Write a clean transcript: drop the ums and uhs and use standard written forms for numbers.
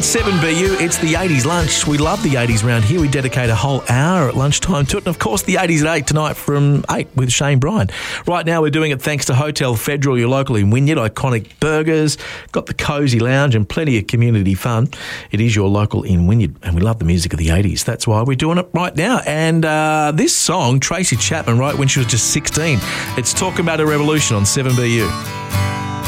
It's 7BU, it's the 80s lunch. We love the 80s round here. We dedicate a whole hour at lunchtime to it. And of course, the 80s at 8 tonight from 8 with Shane Bryan. Right now, we're doing it thanks to Hotel Federal, your local in Wynyard. Iconic burgers, got the cosy lounge and plenty of community fun. It is your local in Wynyard, and we love the music of the 80s. That's why we're doing it right now. And this song, Tracy Chapman wrote when she was just 16. It's Talk About a Revolution on 7BU.